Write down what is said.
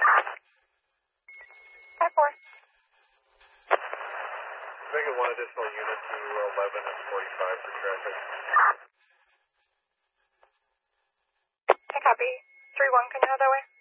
5-4. Make it one additional unit to 11 and 45 for traffic. I copy. 3-1, can you head that way?